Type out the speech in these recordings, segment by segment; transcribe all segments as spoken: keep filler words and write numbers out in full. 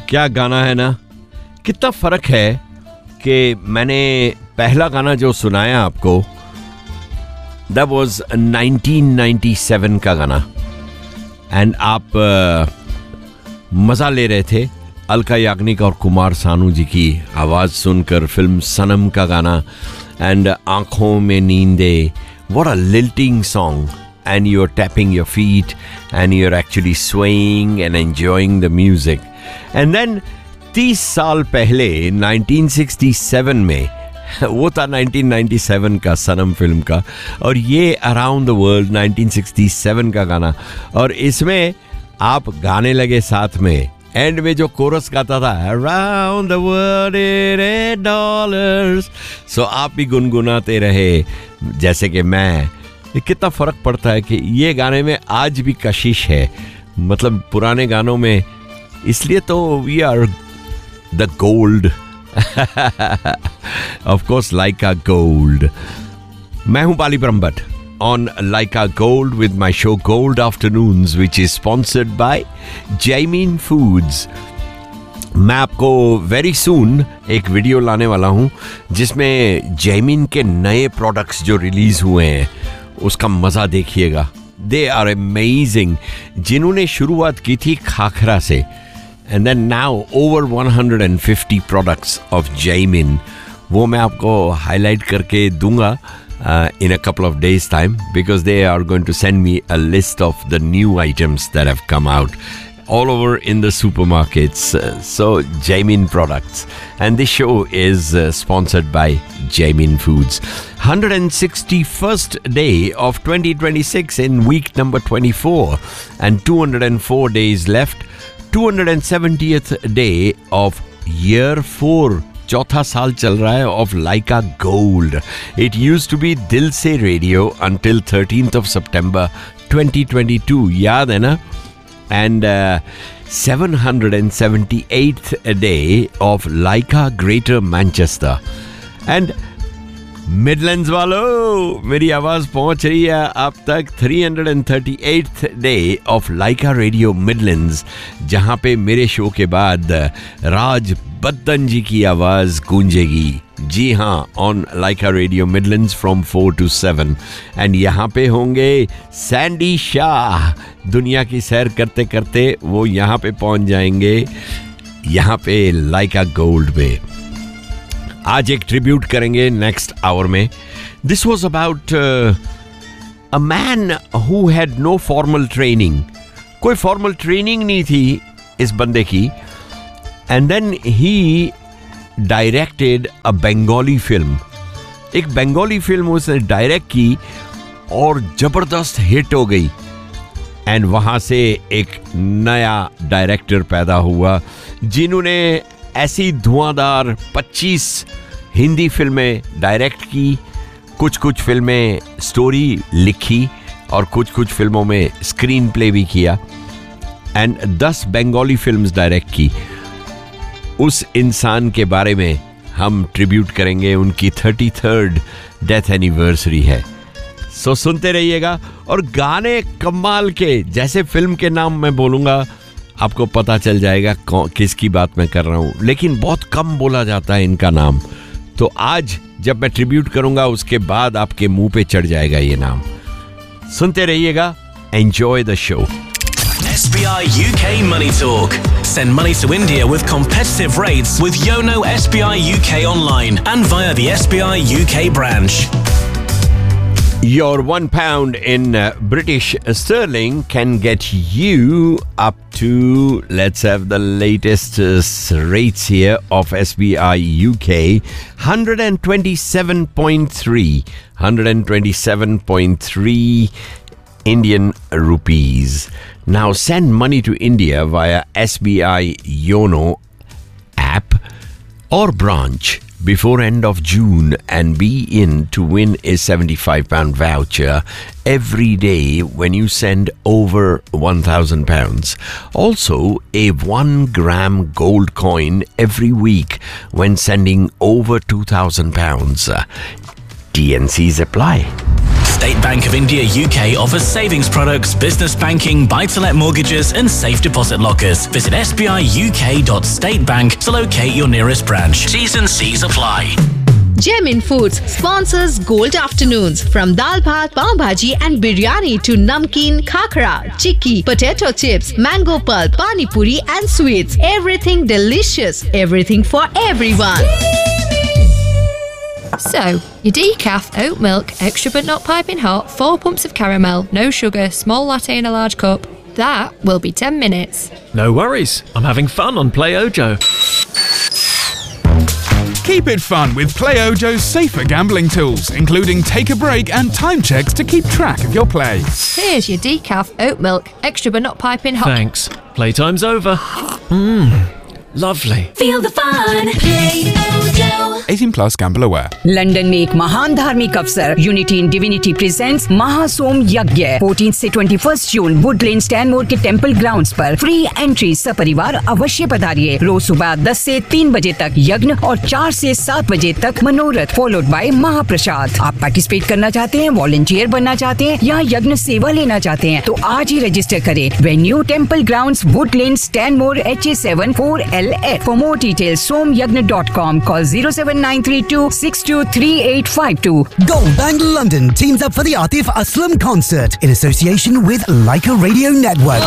क्या गाना है ना, कितना फर्क है कि मैंने पहला गाना जो सुनाया आपको that was nineteen ninety seven का गाना एंड आप uh, मज़ा ले रहे थे अलका याग्निक और कुमार सानू जी की आवाज़ सुनकर, फिल्म सनम का गाना एंड आँखों में नींदे, what a लिल्टिंग song, and you're tapping your feet and you're actually swaying and enjoying the music. And then तीस साल पहले नाइनटीन सिक्सटी सेवन में वो था नाइनटीन नाइंटी सेवन का सनम फिल्म का, और ये around the world nineteen sixty seven का गाना, और इसमें आप गाने लगे साथ में, एंड में जो कोरस गाता था around the world in eight dollars, सो आप भी गुनगुनाते रहे जैसे कि मैं। कितना फ़र्क पड़ता है कि ये गाने में आज भी कशिश है, मतलब पुराने गानों में, इसलिए तो we are the gold of course, Lyca gold. मैं हूं पाली Brahmbhatt on Lyca gold with my show gold afternoons which is sponsored by जैमीन foods. मैं आपको वेरी सून एक वीडियो लाने वाला हूं जिसमें जैमीन के नए प्रोडक्ट्स जो रिलीज हुए हैं उसका मज़ा देखिएगा। They are amazing. जिन्होंने शुरुआत की थी खाखरा से, and then now over one hundred fifty products of Jaimin, वो मैं आपको हाईलाइट करके दूंगा इन a couple of days time, because they are going to send me a list of the new items that have come out all over in the supermarkets. Uh, so Jaimin products, and this show is uh, sponsored by Jaimin Foods. one hundred sixty-first day of twenty twenty-six in week number twenty-four, and two hundred four days left. two hundred seventieth day of year four. चौथा साल चल रहा है of Laika Gold. It used to be Dil Se Radio until thirteenth of September twenty twenty-two. याद है ना? And uh, seven hundred seventy-eighth day of Laika Greater Manchester. And Midlands वालों, मेरी आवाज़ पहुंच रही है अब तक three hundred thirty-eighth day of Laika Radio Midlands, जहां पे मेरे शो के बाद राज बद्दन जी की आवाज़ गूंजेगी। जी हाँ, on Lyca radio Midlands from four to seven, and यहाँ पे होंगे सैंडी शाह। दुनिया की सैर करते करते वो यहाँ पे पहुँच जाएंगे, यहाँ पे लाइका गोल्ड पे। आज एक ट्रिब्यूट करेंगे नेक्स्ट आवर में। This was about a man who had no formal training. कोई फॉर्मल ट्रेनिंग नहीं थी इस बंदे की, and then he directed a Bengali film. एक बंगाली फिल्म उसने डायरेक्ट की और जबरदस्त हिट हो गई, एंड वहाँ से एक नया डायरेक्टर पैदा हुआ जिन्होंने ऐसी धुआंधार पच्चीस हिंदी फिल्में डायरेक्ट की, कुछ कुछ फिल्में स्टोरी लिखी और कुछ कुछ फिल्मों में स्क्रीन प्ले भी किया, एंड दस बंगाली फिल्म्स डायरेक्ट की। उस इंसान के बारे में हम ट्रिब्यूट करेंगे, उनकी थर्टी थर्ड डेथ एनिवर्सरी है। सो सुनते रहिएगा, और गाने कमाल के, जैसे फिल्म के नाम मैं बोलूँगा आपको पता चल जाएगा किसकी बात मैं कर रहा हूँ, लेकिन बहुत कम बोला जाता है इनका नाम। तो आज जब मैं ट्रिब्यूट करूँगा उसके बाद आपके मुंह पे चढ़ जाएगा ये नाम। सुनते रहिएगा, enjoy the show. S B I U K Money Talk. Send money to India with competitive rates with Yono S B I U K online and via the S B I U K branch. Your one pound in uh, British sterling can get you up to, let's have the latest uh, rates here of S B I U K, one hundred twenty-seven point three, one hundred twenty-seven point three Indian rupees. Now send money to India via S B I Yono app or branch before end of June and be in to win a seventy-five pound voucher every day when you send over one thousand pounds. Also a one gram gold coin every week when sending over two thousand pounds. T N Cs apply. State Bank of India U K offers savings products, business banking, buy-to-let mortgages and safe deposit lockers. Visit s b i u k dot state bank to locate your nearest branch. T's and C's apply. Jaimin Foods sponsors Gold Afternoons. From dal bhat, pav bhaji and biryani to namkeen, khakra, chikki, potato chips, mango pulp, pani puri and sweets. Everything delicious. Everything for everyone. So, your decaf, oat milk, extra but not piping hot, four pumps of caramel, no sugar, small latte in a large cup. That will be ten minutes. No worries. I'm having fun on Play Ojo. Keep it fun with Play Ojo's safer gambling tools, including take a break and time checks to keep track of your play. Here's your decaf, oat milk, extra but not piping hot. Thanks. Playtime's over. Mmm. Lovely. Feel the fun. Play Ojo. eighteen plus gamble aware. London में एक महान धार्मिक अवसर unity in divinity presents महासोम यज्ञ चौदह से इक्कीस जून Woodland स्टैनमोर के टेंपल ग्राउंड्स पर फ्री एंट्री सपरिवार अवश्य पधारिए। रोज सुबह दस से तीन बजे तक यज्ञ और चार से सात बजे तक मनोरथ फॉलोड बाय महाप्रसाद। आप पार्टिसिपेट करना चाहते हैं, वॉलंटियर बनना चाहते हैं या यज्ञ सेवा लेना चाहते हैं तो आज ही रजिस्टर करें। Venue temple grounds Woodland स्टैनमोर H A seven four L F. For more details somyagna dot com. Call zero seven nine three two six two three eight five two. Gold Bank London teams up for the Atif Aslam concert in association with Leica Radio Network.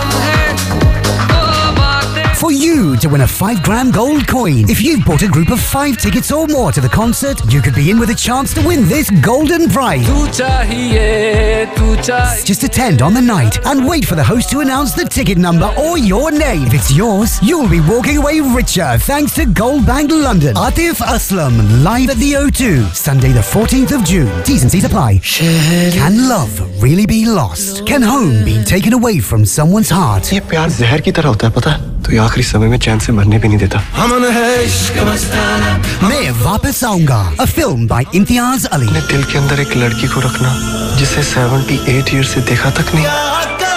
For you to win a five gram gold coin. If you've bought a group of five tickets or more to the concert, you could be in with a chance to win this golden prize. Just attend on the night and wait for the host to announce the ticket number or your name. If it's yours, you'll be walking away richer thanks to Gold Bank London. Atif Aslam live at the O two, Sunday the fourteenth of June. T's and C's apply. Can love really be lost? Can home be taken away from someone's heart? ये प्यार जहर की तरह होता है पता है? तो ये आखिरी समय में चैन से मरने भी नहीं देता। मैं वापस आऊंगा, a film by Imtiaz Ali. अपने दिल के अंदर एक लड़की को रखना जिसे अठहत्तर ईयर से देखा तक नहीं।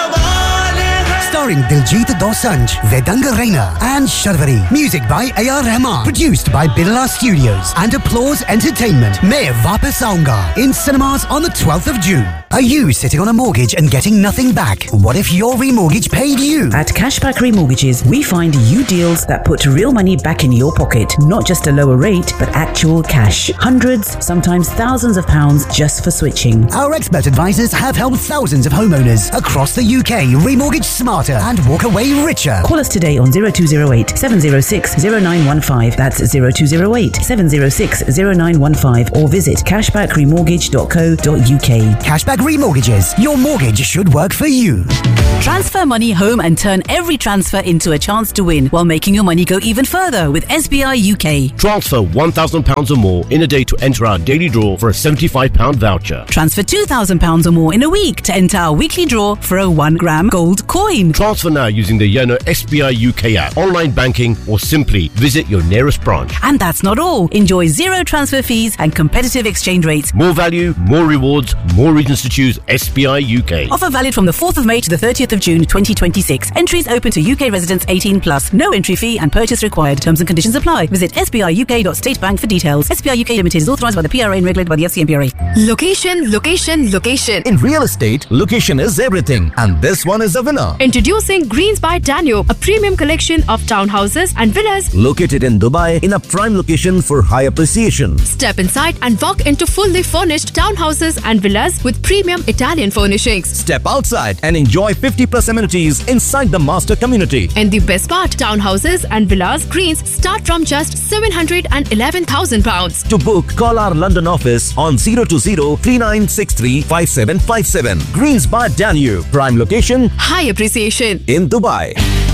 Starring Diljit Dosanjh, Vedanga Raina and Sharvari. Music by A R Rahman. Produced by Birla Studios and Applause Entertainment. Main Vapas Aunga in cinemas on the twelfth of June. Are you sitting on a mortgage and getting nothing back? What if your remortgage paid you? At Cashback Remortgages, we find you deals that put real money back in your pocket. Not just a lower rate, but actual cash. Hundreds, sometimes thousands of pounds just for switching. Our expert advisors have helped thousands of homeowners across the U K remortgage smarter and walk away richer. Call us today on zero two zero eight seven zero six zero nine one five. That's zero two zero eight seven zero six zero nine one five or visit cashback remortgage dot co dot u k. Cashback Remortgages. Your mortgage should work for you. Transfer money home and turn every transfer into a chance to win while making your money go even further with S B I U K. Transfer one thousand pounds or more in a day to enter our daily draw for a seventy-five pound voucher. Transfer two thousand pounds or more in a week to enter our weekly draw for a one gram gold coin. Transfer now using the Yono S B I U K app, online banking or simply visit your nearest branch. And that's not all. Enjoy zero transfer fees and competitive exchange rates. More value, more rewards, more reasons to choose S B I U K. Offer valid from the fourth of May to the thirtieth of June twenty twenty-six. Entries open to U K residents eighteen plus. No entry fee and purchase required. Terms and conditions apply. Visit s b i u k dot state bank for details. S B I U K Limited is authorised by the P R A and regulated by the F C M P R A. Location, location, location. In real estate, location is everything, and this one is a winner. Introducing Greens by Danube, a premium collection of townhouses and villas located in Dubai in a prime location for high appreciation. Step inside and walk into fully furnished townhouses and villas with premium Italian furnishings. Step outside and enjoy fifty plus amenities inside the master community. And the best part, townhouses and villas Greens start from just seven hundred eleven thousand pounds. To book, call our London office on zero two zero three nine six three five seven five seven. Greens by Danube, prime location, high appreciation in Dubai.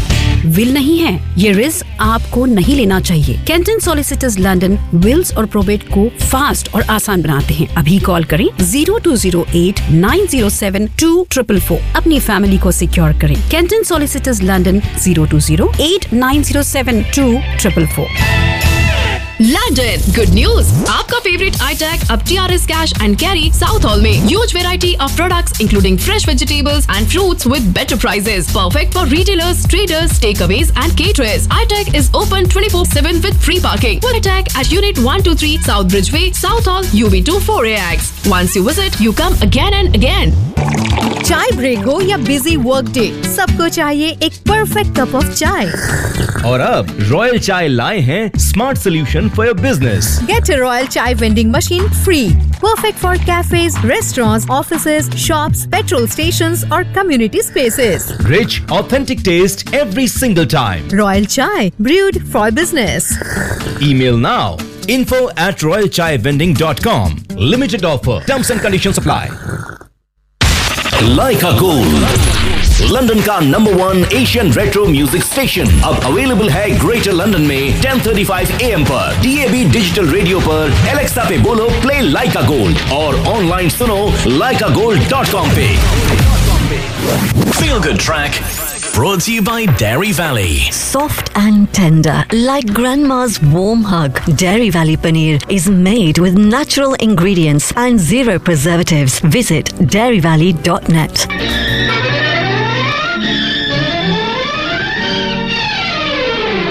Will नहीं है, ये risk आपको नहीं लेना चाहिए। Canton solicitors London Wills और probate को fast और आसान बनाते हैं। अभी कॉल करें zero two zero eight nine zero seven two four four four। अपनी फैमिली को सिक्योर करें। Canton solicitors London zero two zero eight nine zero seven two four four four। London. Good news! आपका favorite iTech अब T R S Cash and Carry South Hall में huge variety of products including fresh vegetables and fruits with better prices. Perfect for retailers, traders, takeaways and caterers. iTech is open twenty-four seven with free parking. For iTech at Unit one two three South Bridgeway, South Hall, U B two four A X. Once you visit, you come again and again. चाय break हो या busy work day, सबको चाहिए एक perfect cup of चाय। और अब royal चाय लाए हैं smart solution for your business. Get a Royal Chai vending machine free. Perfect for cafes, restaurants, offices, shops, petrol stations or community spaces. Rich, authentic taste every single time. Royal Chai, brewed for business. Email now. Info at royal chai vending dot com. Limited offer. Terms and conditions apply. Leica Gold, London का number one Asian retro music station, अब available है greater London में ten thirty-five A M पर, D A B digital radio पर, Alexa पे बोलो play Leica Gold और online सुनो leica gold dot com पे। Feel Good Track brought to you by Dairy Valley. Soft and tender, like grandma's warm hug. Dairy Valley paneer is made with natural ingredients and zero preservatives. Visit dairy valley dot net.